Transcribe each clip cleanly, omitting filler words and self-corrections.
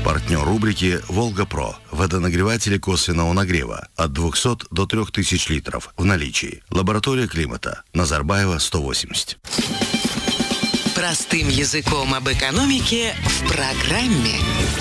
Партнер рубрики «Волга-Про». Водонагреватели косвенного нагрева от 200 до 3000 литров в наличии. Лаборатория климата. Назарбаева, 180. Простым языком об экономике в программе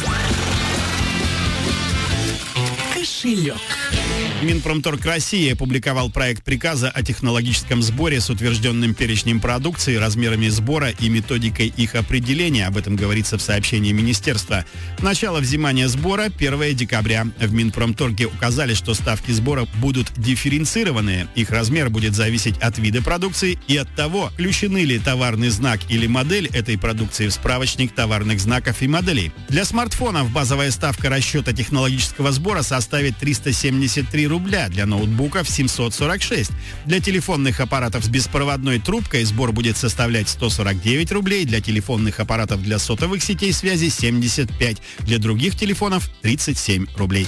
«Кошелек». Минпромторг России опубликовал проект приказа о технологическом сборе с утвержденным перечнем продукции, размерами сбора и методикой их определения. Об этом говорится в сообщении министерства. Начало взимания сбора 1 декабря. В Минпромторге указали, что ставки сбора будут дифференцированные. Их размер будет зависеть от вида продукции и от того, включены ли товарный знак или модель этой продукции в справочник товарных знаков и моделей. Для смартфонов базовая ставка расчета технологического сбора составит 373 рубля, для ноутбуков 746. Для телефонных аппаратов с беспроводной трубкой сбор будет составлять 149 рублей, для телефонных аппаратов для сотовых сетей связи 75, для других телефонов 37 рублей.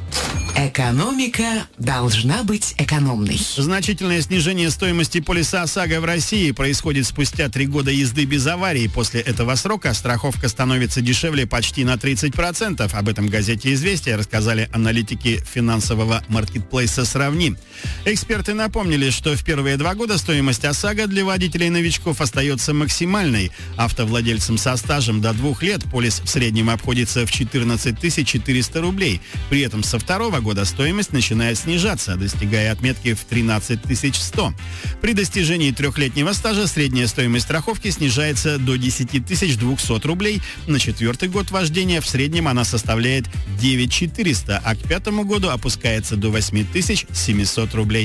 Экономика должна быть экономной. Значительное снижение стоимости полиса ОСАГО в России происходит спустя 3 года езды без аварии. После этого срока страховка становится дешевле почти на 30%. Об этом газете «Известия» рассказали аналитики финансового маркетплейса «Сравни». Эксперты напомнили, что в первые 2 года стоимость ОСАГО для водителей-новичков остается максимальной. Автовладельцам со стажем до 2 лет полис в среднем обходится в 14 400 рублей. При этом со 2-го года стоимость начинает снижаться, достигая отметки в 13 100. При достижении 3-летнего стажа средняя стоимость страховки снижается до 10 200 рублей. На 4-й год вождения в среднем она составляет 9 400, а к 5-му году опускается до 8 700 рублей.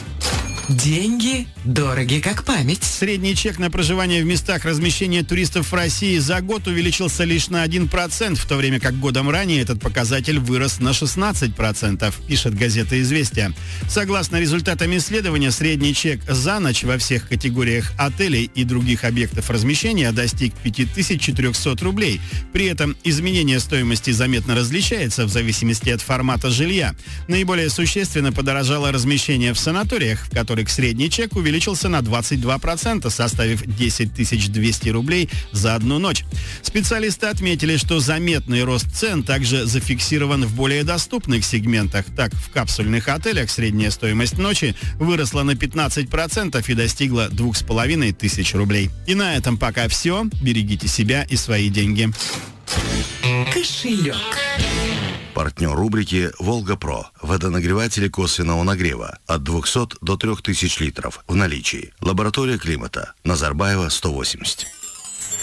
Деньги дороги как память. Средний чек на проживание в местах размещения туристов в России за год увеличился лишь на 1%, в то время как годом ранее этот показатель вырос на 16%, пишет газета «Известия». Согласно результатам исследования, средний чек за ночь во всех категориях отелей и других объектов размещения достиг 5400 рублей. При этом изменение стоимости заметно различается в зависимости от формата жилья. Наиболее существенно подорожало размещение в санаториях, в которых средний чек увеличился на 22%, составив 10 200 рублей за одну ночь. Специалисты отметили, что заметный рост цен также зафиксирован в более доступных сегментах. Так, в капсульных отелях средняя стоимость ночи выросла на 15% и достигла 2500 рублей. И на этом пока все. Берегите себя и свои деньги. Кошелек. Партнер рубрики «Волга-Про». Водонагреватели косвенного нагрева от 200 до 3000 литров в наличии. Лаборатория климата. Назарбаева, 180.